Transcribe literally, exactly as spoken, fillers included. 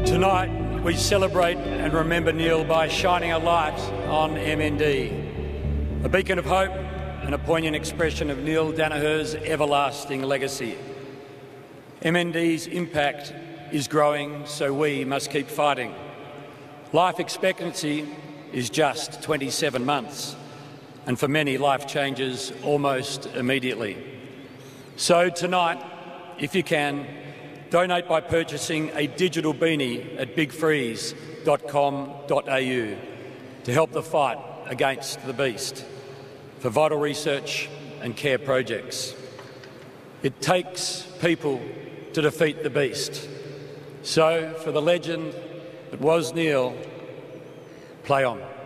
Tonight, we celebrate and remember Neil by shining a light on M N D, a beacon of hope and a poignant expression of Neil Daniher's everlasting legacy. M N D's impact is growing, so we must keep fighting. Life expectancy is just twenty-seven months, and for many, life changes almost immediately. So tonight, if you can, donate by purchasing a digital beanie at big freeze dot com dot a u to help the fight against the beast for vital research and care projects. It takes people to defeat the beast. So, for the legend that was Neil, play on.